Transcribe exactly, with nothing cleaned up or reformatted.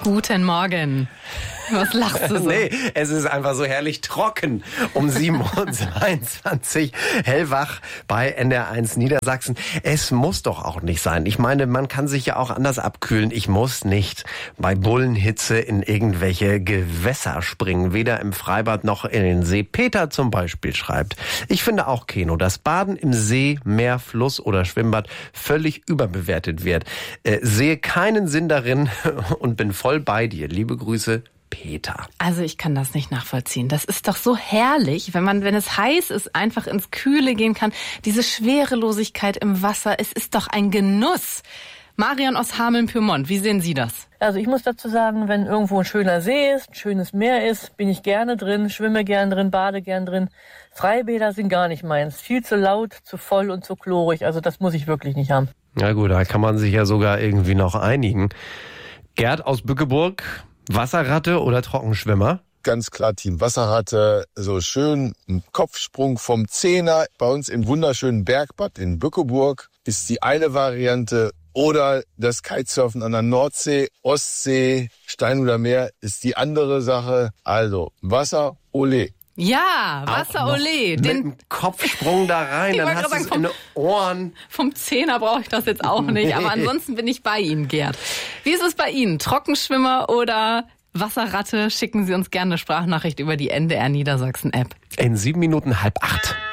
Guten Morgen. Was lachst du so? Nee, es ist einfach so herrlich trocken. Um sieben Uhr zweiundzwanzig hellwach bei N D R eins Niedersachsen. Es muss doch auch nicht sein. Ich meine, man kann sich ja auch anders abkühlen. Ich muss nicht bei Bullenhitze in irgendwelche Gewässer springen. Weder im Freibad noch in den See. Peter zum Beispiel schreibt: Ich finde auch, Keno, dass Baden im See, Meer, Fluss oder Schwimmbad völlig überbewertet wird. Äh, sehe keinen Sinn darin und bin voll bei dir. Liebe Grüße, Peter. Also ich kann das nicht nachvollziehen. Das ist doch so herrlich, wenn man, wenn es heiß ist, einfach ins Kühle gehen kann. Diese Schwerelosigkeit im Wasser, es ist doch ein Genuss. Marion aus Hameln-Pyrmont, wie sehen Sie das? Also ich muss dazu sagen, wenn irgendwo ein schöner See ist, ein schönes Meer ist, bin ich gerne drin, schwimme gern drin, bade gern drin. Freibäder sind gar nicht meins. Viel zu laut, zu voll und zu chlorig. Also das muss ich wirklich nicht haben. Na gut, da kann man sich ja sogar irgendwie noch einigen. Gerd aus Bückeburg, Wasserratte oder Trockenschwimmer? Ganz klar Team Wasserratte, so schön ein Kopfsprung vom Zehner. Bei uns im wunderschönen Bergbad in Bückeburg ist die eine Variante. Oder das Kitesurfen an der Nordsee, Ostsee, Steinhuder Meer ist die andere Sache. Also Wasser, ole. Ja, Wasser, ole. Den mit dem Kopfsprung da rein, dann hast du es in den Ohren. Vom Zehner brauche ich das jetzt auch nicht, nee. Aber ansonsten bin ich bei Ihnen, Gerd. Wie ist es bei Ihnen? Trockenschwimmer oder Wasserratte? Schicken Sie uns gerne eine Sprachnachricht über die N D R Niedersachsen App. In sieben Minuten halb acht.